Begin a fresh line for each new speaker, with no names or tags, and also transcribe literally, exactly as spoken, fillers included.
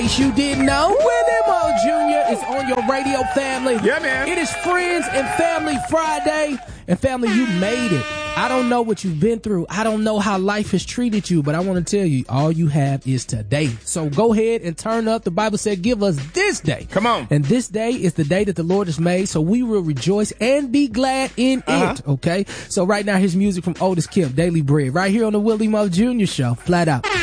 You didn't know? Willie Mo Junior is on your radio, family.
Yeah, man.
It is Friends and Family Friday. And family, you made it. I don't know what you've been through. I don't know how life has treated you, but I want to tell you, all you have is today. So go ahead and turn up. The Bible said, give us this day.
Come on.
And this day is the day that the Lord has made, so we will rejoice and be glad in
Uh-huh.
it. Okay? So right now, here's music from Otis Kemp, Daily Bread, right here on the Willie Mo Junior Show. Flat out.